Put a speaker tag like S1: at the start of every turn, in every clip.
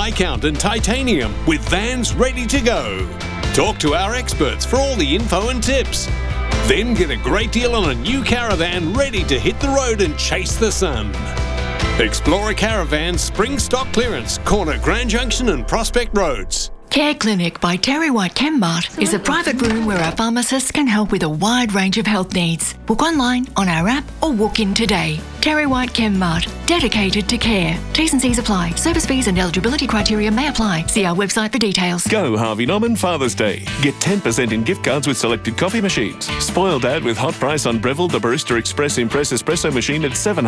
S1: Viscount and Titanium with vans ready to go. Talk to our experts for all the info and tips. Then get a great deal on a new caravan ready to hit the road and chase the sun. Explorer Caravan Spring Stock Clearance, corner Grand Junction and Prospect Roads.
S2: Care Clinic by Terry White Chemmart is a private room where our pharmacists can help with a wide range of health needs. Book online, on our app or walk in today. Terry White Chemmart, dedicated to care. T's and C's apply. Service fees and eligibility criteria may apply. See our website for details.
S3: Go Harvey Norman Father's Day. Get 10% in gift cards with selected coffee machines. Spoil Dad with hot price on Breville the Barista Express Impress Espresso machine at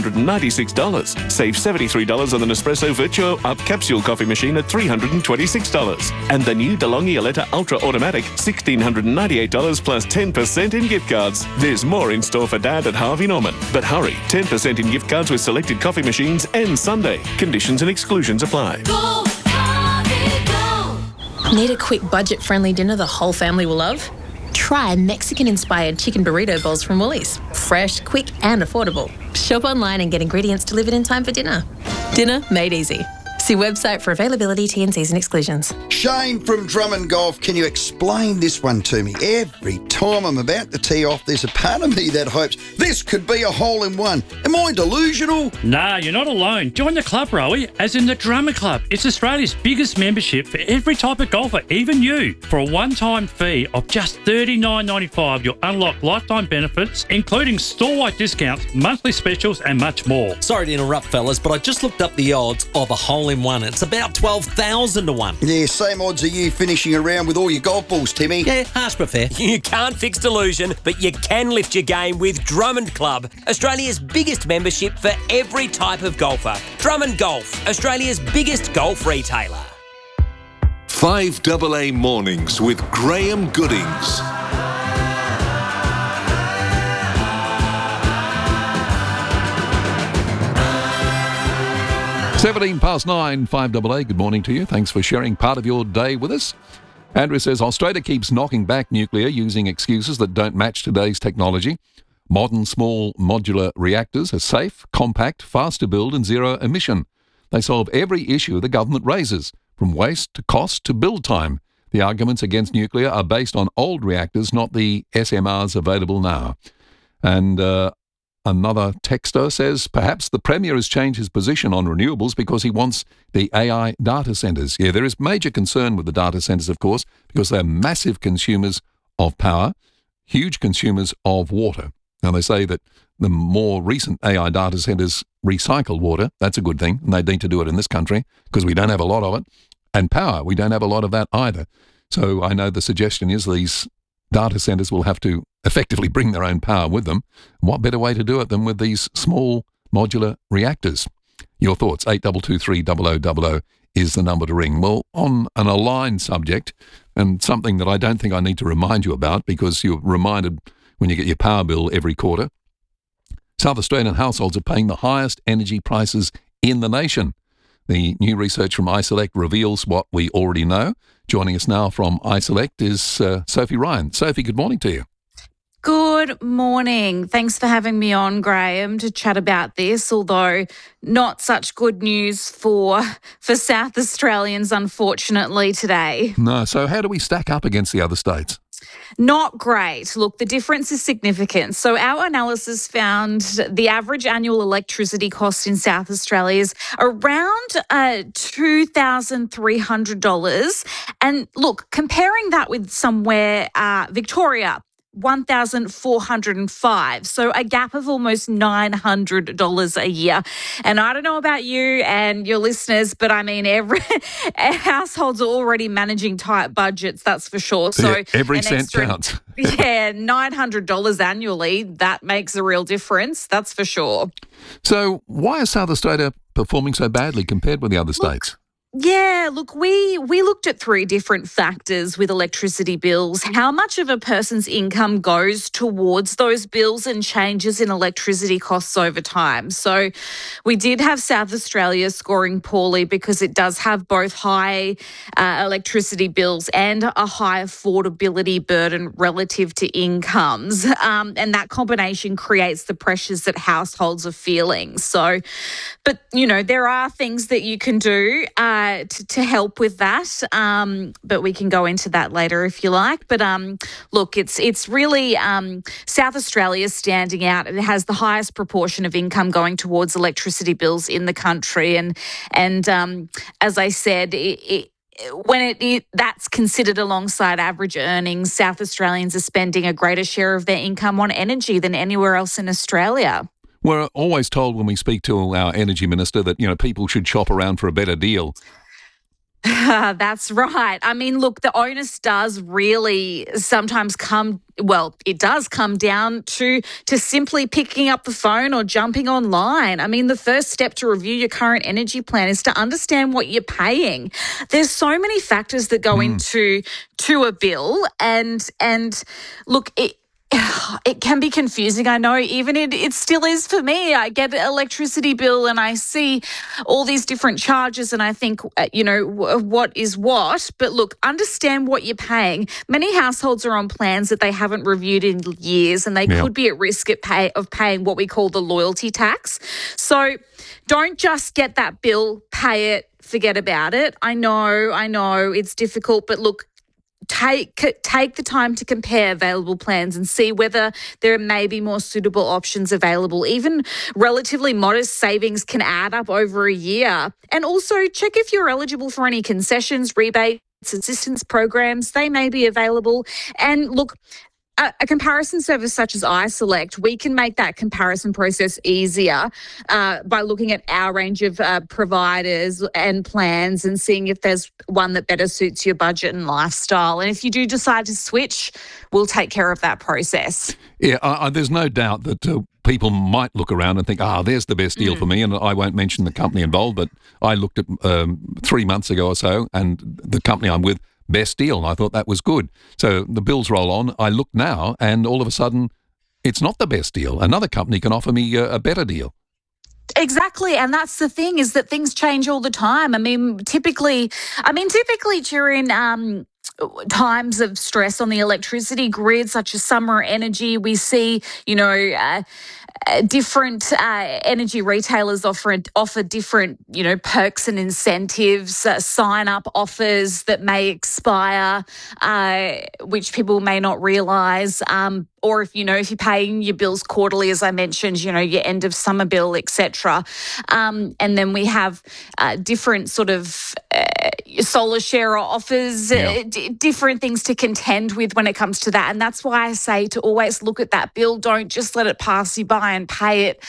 S3: $796. Save $73 on the Nespresso Virtuo Up Capsule coffee machine at $326. And the new DeLonghi Aletta Ultra Automatic, $1,698 plus 10% in gift cards. There's more in store for Dad at Harvey Norman. But hurry, 10% in gift cards with selected coffee machines ends Sunday. Conditions and exclusions apply.
S4: Go, Harvey, go!
S5: Need a quick budget-friendly dinner the whole family will love? Try Mexican-inspired chicken burrito bowls from Woolies. Fresh, quick and affordable. Shop online and get ingredients delivered in time for dinner. Dinner made easy. See website for availability, T&Cs and exclusions.
S6: Shane from Drummond Golf, can you explain this one to me? Every time I'm about to tee off, there's a part of me that hopes this could be a hole-in-one. Am I delusional?
S7: Nah, you're not alone. Join the club, Rowie, as in the Drummond Club. It's Australia's biggest membership for every type of golfer, even you. For a one-time fee of just $39.95, you'll unlock lifetime benefits, including store-wide discounts, monthly specials and much more.
S8: Sorry to interrupt, fellas, but I just looked up the odds of a hole-in-one. It's about 12,000 to 1.
S6: Yeah, same odds as you finishing around with all your golf balls, Timmy.
S8: Yeah, harsh but fair.
S9: You can't fix delusion, but you can lift your game with Drummond Club, Australia's biggest membership for every type of golfer. Drummond Golf, Australia's biggest golf retailer.
S1: 5AA Mornings with Graham Goodings.
S10: 9:17, 5AA. Good morning to you. Thanks for sharing part of your day with us. Andrew says, Australia keeps knocking back nuclear using excuses that don't match today's technology. Modern small modular reactors are safe, compact, fast to build and zero emission. They solve every issue the government raises, from waste to cost to build time. The arguments against nuclear are based on old reactors, not the SMRs available now. And another texter says, perhaps the Premier has changed his position on renewables because he wants the AI data centres. Yeah, there is major concern with the data centres, of course, because they're massive consumers of power, huge consumers of water. Now, they say that the more recent AI data centres recycle water. That's a good thing, and they need to do it in this country because we don't have a lot of it. And power, we don't have a lot of that either. So I know the suggestion is these data centres will have to effectively bring their own power with them. What better way to do it than with these small modular reactors? Your thoughts, 8223 is the number to ring. Well, on an aligned subject, and something that I don't think I need to remind you about because you're reminded when you get your power bill every quarter, South Australian households are paying the highest energy prices in the nation. The new research from iSelect reveals what we already know. Joining us now from iSelect is Sophie Ryan. Sophie, good morning to you.
S11: Good morning. Thanks for having me on, Graham, to chat about this, although not such good news for South Australians, unfortunately, today.
S10: No, so how do we stack up against the other states?
S11: Not great. Look, the difference is significant. So our analysis found the average annual electricity cost in South Australia is around $2,300. And look, comparing that with somewhere, Victoria, $1,405. So a gap of almost $900 a year. And I don't know about you and your listeners, but I mean, every households are already managing tight budgets, that's for sure. So
S10: yeah, every cent counts.
S11: Yeah, $900 annually, that makes a real difference, that's for sure.
S10: So why is South Australia performing so badly compared with the other states?
S11: Yeah, look, we looked at three different factors with electricity bills. How much of a person's income goes towards those bills and changes in electricity costs over time. So we did have South Australia scoring poorly because it does have both high electricity bills and a high affordability burden relative to incomes. And that combination creates the pressures that households are feeling. So, but, you know, there are things that you can do. to help with that, but we can go into that later if you like. But look, it's really South Australia standing out. It has the highest proportion of income going towards electricity bills in the country, and as I said, when that's considered alongside average earnings, South Australians are spending a greater share of their income on energy than anywhere else in Australia.
S10: We're always told when we speak to our energy minister that, people should shop around for a better deal.
S11: That's right. I mean, look, the onus does really sometimes it does come down to simply picking up the phone or jumping online. I mean, the first step to review your current energy plan is to understand what you're paying. There's so many factors that go into a bill, and look, it can be confusing. I know even it still is for me. I get an electricity bill and I see all these different charges and I think, what is what? But look, understand what you're paying. Many households are on plans that they haven't reviewed in years and they could be at risk of paying what we call the loyalty tax. So don't just get that bill, pay it, forget about it. I know it's difficult, but look, take the time to compare available plans and see whether there may be more suitable options available. Even relatively modest savings can add up over a year. And also check if you're eligible for any concessions, rebates, assistance programs. They may be available. And look, a comparison service such as iSelect, we can make that comparison process easier by looking at our range of providers and plans and seeing if there's one that better suits your budget and lifestyle. And if you do decide to switch, we'll take care of that process.
S10: Yeah, there's no doubt that people might look around and think, there's the best deal for me. And I won't mention the company involved, but I looked at 3 months ago or so, and the company I'm with, best deal, and I thought that was good. So the bills roll on. I look now, and all of a sudden, it's not the best deal. Another company can offer me a better deal.
S11: Exactly, and that's the thing, is that things change all the time. Typically during times of stress on the electricity grid, such as summer energy, we see, different energy retailers offer different, perks and incentives, sign-up offers that may expire, which people may not realise. Or if you're paying your bills quarterly, as I mentioned, your end of summer bill, etc. And then we have different sort of solar share offers, different things to contend with when it comes to that. And that's why I say to always look at that bill. Don't just let it pass you by and pay it.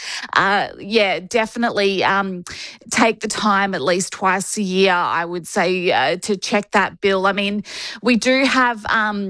S11: Definitely take the time at least twice a year, I would say, to check that bill. I mean, we do have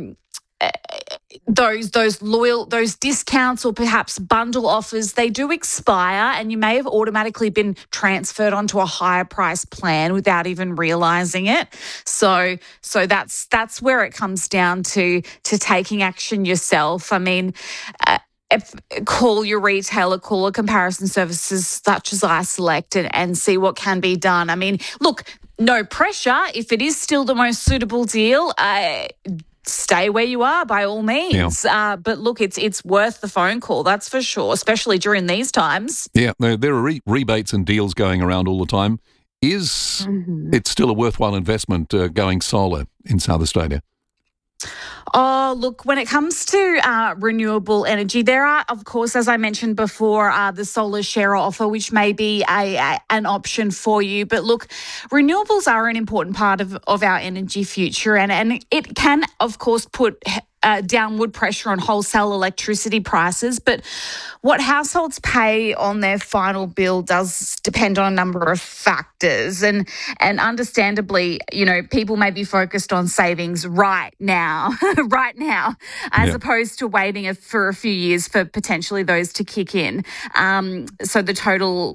S11: those discounts or perhaps bundle offers. They do expire, and you may have automatically been transferred onto a higher price plan without even realising it. So that's where it comes down to taking action yourself. I mean, call your retailer, call a comparison services such as iSelect and see what can be done. I mean, look, no pressure. If it is still the most suitable deal, stay where you are by all means. But look, it's worth the phone call, that's for sure, especially during these times. Yeah,
S10: there are rebates and deals going around all the time. Is it still a worthwhile investment going solar in South Australia?
S11: Oh, look, when it comes to renewable energy, there are, of course, as I mentioned before, the solar share offer, which may be an option for you. But look, renewables are an important part of our energy future, and it can, of course, put downward pressure on wholesale electricity prices. But what households pay on their final bill does depend on a number of factors. And understandably, people may be focused on savings right now, as opposed to waiting for a few years for potentially those to kick in. So the total,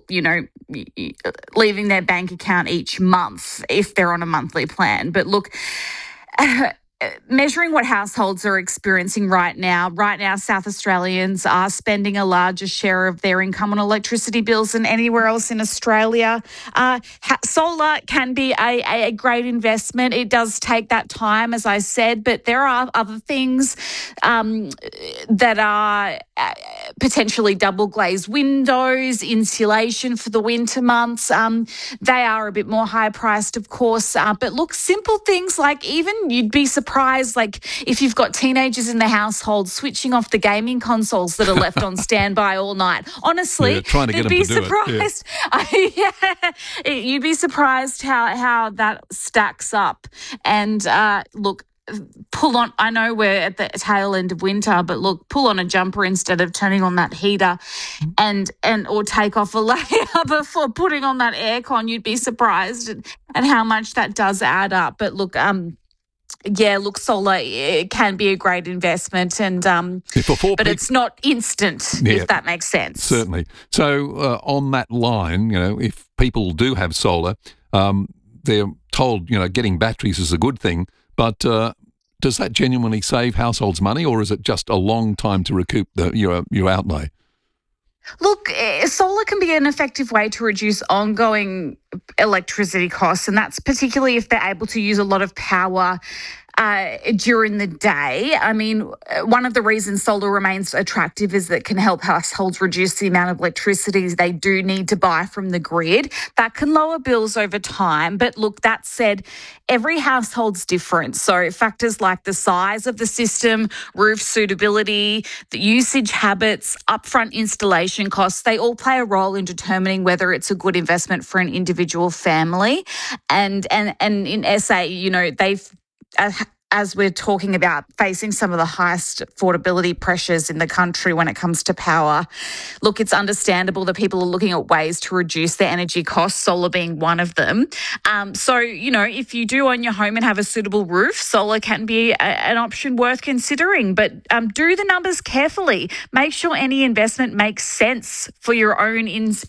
S11: leaving their bank account each month if they're on a monthly plan. But look, measuring what households are experiencing right now, South Australians are spending a larger share of their income on electricity bills than anywhere else in Australia. Solar can be a great investment. It does take that time, as I said, but there are other things that are potentially double glazed windows, insulation for the winter months. They are a bit more high priced, of course, but look, simple things like even you'd be surprised, like if you've got teenagers in the household, switching off the gaming consoles that are left on standby all night. Honestly,
S10: trying to get them to do
S11: it. You'd be surprised how that stacks up. And look, pull on, I know we're at the tail end of winter, but look, pull on a jumper instead of turning on that heater and or take off a layer before putting on that aircon. You'd be surprised at how much that does add up. But look, solar, it can be a great investment, and but it's not instant, if that makes sense.
S10: Certainly. So on that line, if people do have solar, they're told, getting batteries is a good thing, but does that genuinely save households money, or is it just a long time to recoup your outlay?
S11: Look, solar can be an effective way to reduce ongoing electricity costs, and that's particularly if they're able to use a lot of power during the day. I mean, one of the reasons solar remains attractive is that it can help households reduce the amount of electricity they do need to buy from the grid. That can lower bills over time. But look, that said, every household's different. So factors like the size of the system, roof suitability, the usage habits, upfront installation costs, they all play a role in determining whether it's a good investment for an individual family. And in SA, they've as we're talking about facing some of the highest affordability pressures in the country when it comes to power, look, it's understandable that people are looking at ways to reduce their energy costs, solar being one of them. So, if you do own your home and have a suitable roof, solar can be an option worth considering. But do the numbers carefully. Make sure any investment makes sense for your own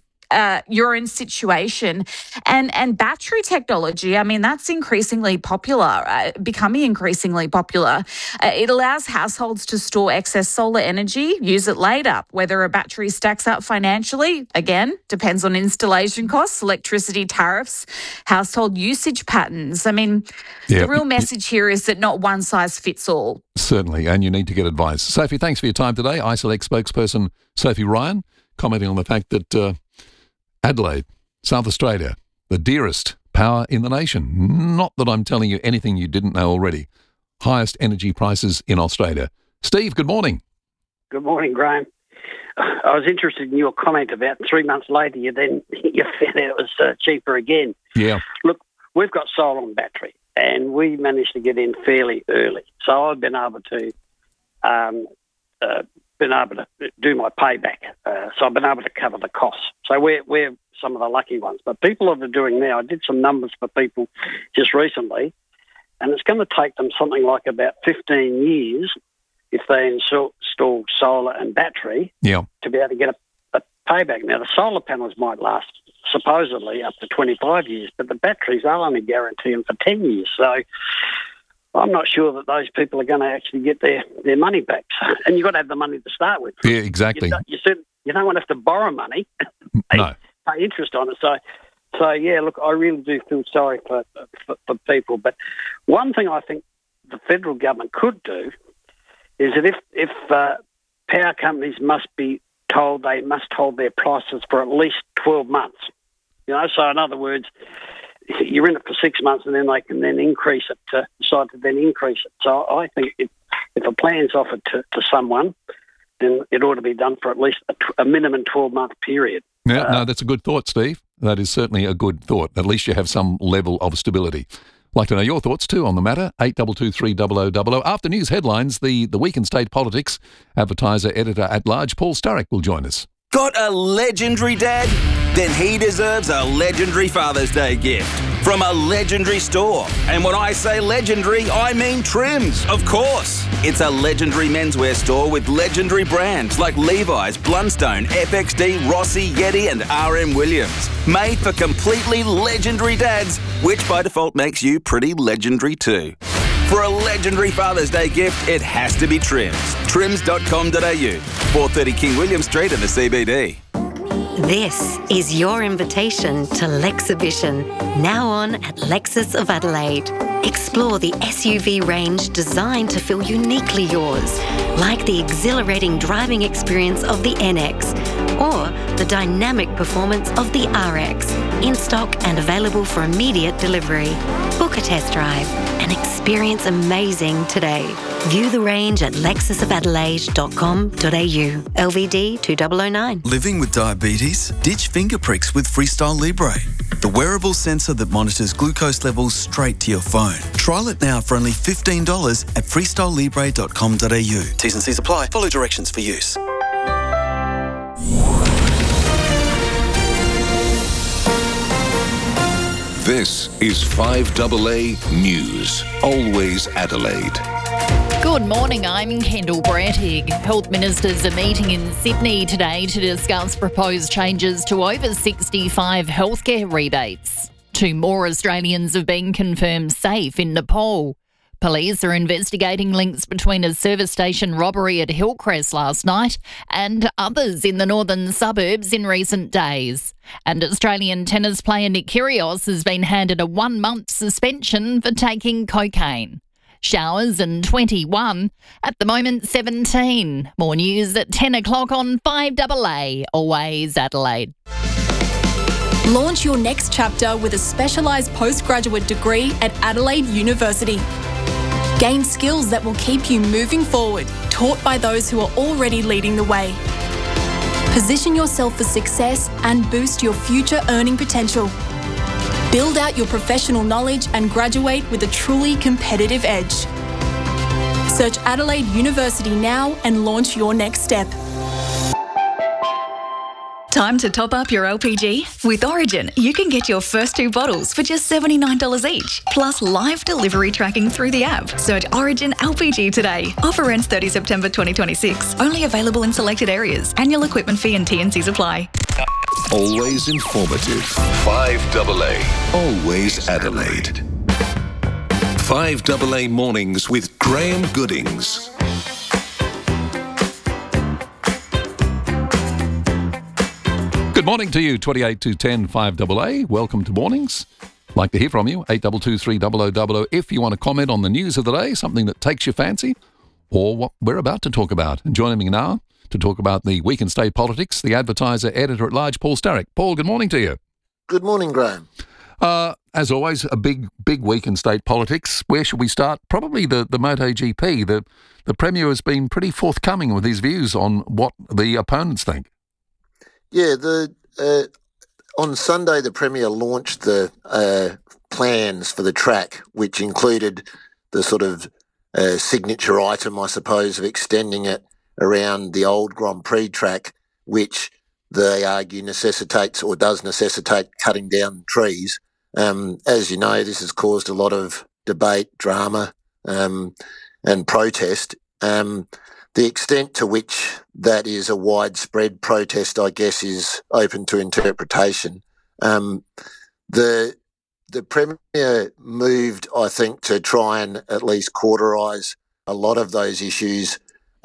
S11: situation. And battery technology, I mean, that's increasingly popular, becoming increasingly popular. It allows households to store excess solar energy, use it later. Whether a battery stacks up financially, again, depends on installation costs, electricity tariffs, household usage patterns. I mean, the real message here is that not one size fits all.
S10: Certainly, and you need to get advice. Sophie, thanks for your time today. Isolect spokesperson Sophie Ryan commenting on the fact that Adelaide, South Australia, the dearest power in the nation. Not that I'm telling you anything you didn't know already. Highest energy prices in Australia. Steve, good morning.
S4: Good morning, Graham. I was interested in your comment about 3 months later you found out it was cheaper again.
S10: Yeah.
S4: Look, we've got solar and battery, and we managed to get in fairly early. So I've been able to do my payback. So I've been able to cover the costs. So we're some of the lucky ones. But people that are doing now, I did some numbers for people just recently, and it's going to take them something like about 15 years if they install solar and battery to be able to get a payback. Now, the solar panels might last supposedly up to 25 years, but the batteries, they'll only guarantee them for 10 years. So I'm not sure that those people are going to actually get their money back. And you've got to have the money to start with.
S10: Yeah, exactly.
S4: You don't want to have to borrow money, pay interest on it. So yeah, look, I really do feel sorry for people. But one thing I think the federal government could do is that if power companies must be told they must hold their prices for at least 12 months. So in other words, you're in it for 6 months and then they can then increase it, decide to then increase it. So I think if a plan's offered to someone, then it ought to be done for at least a minimum 12-month period.
S10: Yeah, no, that's a good thought, Steve. That is certainly a good thought. At least you have some level of stability. Like to know your thoughts too on the matter. 8223 0000. After news headlines, the Week in State Politics advertiser editor-at-large Paul Sturrock will join us.
S12: Got a legendary dad? Then he deserves a legendary Father's Day gift from a legendary store. And when I say legendary, I mean Trims, of course. It's a legendary menswear store with legendary brands like Levi's, Blundstone, FXD, Rossi, Yeti and RM Williams. Made for completely legendary dads, which by default makes you pretty legendary too. For a legendary Father's Day gift, it has to be Trims. Trims.com.au, 430 King William Street in the CBD.
S13: This is your invitation to Lexhibition, now on at Lexus of Adelaide. Explore the SUV range designed to feel uniquely yours, like the exhilarating driving experience of the NX or the dynamic performance of the RX, in stock and available for immediate delivery. Book a test drive and experience amazing today. View the range at lexusofadelaide.com.au. LVD 2009.
S14: Living with diabetes? Ditch finger pricks with Freestyle Libre, the wearable sensor that monitors glucose levels straight to your phone. Trial it now for only $15 at freestylelibre.com.au. T's and C's apply. Follow directions for use.
S15: This is 5AA News. Always Adelaide.
S16: Good morning, I'm Kendall Brattig. Health ministers are meeting in Sydney today to discuss proposed changes to over 65 healthcare rebates. 2 more Australians have been confirmed safe in Nepal. Police are investigating links between a service station robbery at Hillcrest last night and others in the northern suburbs in recent days. And Australian tennis player Nick Kyrgios has been handed a 1-month suspension for taking cocaine. Showers and 21. At the moment, 17. More news at 10 o'clock on 5AA, always Adelaide.
S17: Launch your next chapter with a specialised postgraduate degree at Adelaide University. Gain skills that will keep you moving forward, taught by those who are already leading the way. Position yourself for success and boost your future earning potential. Build out your professional knowledge and graduate with a truly competitive edge. Search Adelaide University now and launch your next step.
S18: Time to top up your LPG? With Origin, you can get your first 2 bottles for just $79 each, plus live delivery tracking through the app. Search Origin LPG today. Offer ends 30 September 2026. Only available in selected areas. Annual equipment fee and T&Cs apply.
S15: Always informative. 5AA. Always Adelaide. 5AA Mornings with Graham Goodings.
S10: Good morning to you, 28 to 10 5AA. Welcome to Mornings. Like to hear from you, 8223 0000 if you want to comment on the news of the day, something that takes your fancy, or what we're about to talk about. And joining me now to talk about the week in state politics, the Advertiser editor-at-large, Paul Starrick. Paul, good morning to you.
S19: Good morning, Graham.
S10: As always, a big week in state politics. Where should we start? Probably the MotoGP. The Premier has been pretty forthcoming with his views on what the opponents think.
S19: Yeah, on Sunday the Premier launched the plans for the track, which included the sort of signature item, I suppose, of extending it around the old Grand Prix track, which they argue does necessitate cutting down trees. As you know, this has caused a lot of debate, drama, and protest. The extent to which that is a widespread protest, I guess, is open to interpretation. The Premier moved, I think, to try and at least cauterise a lot of those issues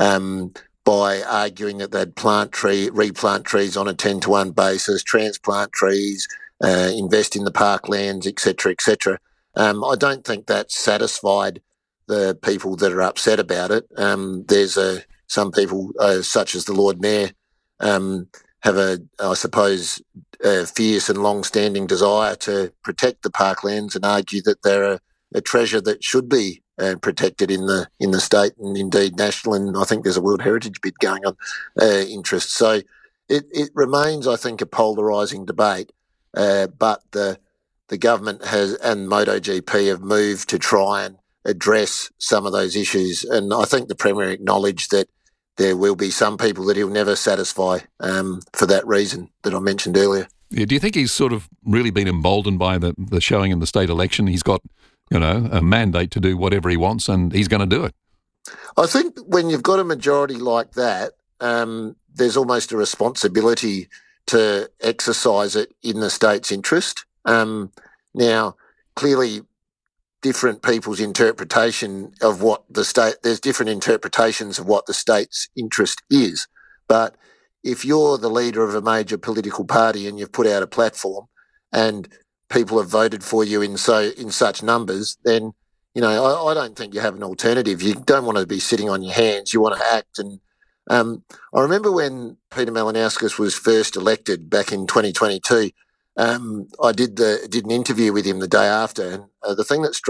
S19: by arguing that they'd replant trees on a 10-to-1 basis, transplant trees, invest in the parklands, etc., etc. I don't think that's satisfied the people that are upset about it. There's some people, such as the Lord Mayor, have a fierce and long-standing desire to protect the parklands and argue that they're a treasure that should be protected in the state and indeed national. And I think there's a World Heritage bid going on interest. So it remains, I think, a polarising debate. But the government and MotoGP have moved to try and address some of those issues. And I think the Premier acknowledged that there will be some people that he'll never satisfy for that reason that I mentioned earlier.
S10: Yeah, do you think he's sort of really been emboldened by the showing in the state election? He's got, a mandate to do whatever he wants and he's going to do it.
S19: I think when you've got a majority like that, there's almost a responsibility to exercise it in the state's interest. Now, clearly, different people's interpretation of what the state, there's different interpretations of what the state's interest is. But if you're the leader of a major political party and you've put out a platform and people have voted for you in such numbers, then, I don't think you have an alternative. You don't want to be sitting on your hands. You want to act. And I remember when Peter Malinauskas was first elected back in 2022, I did an interview with him the day after, and the thing that struck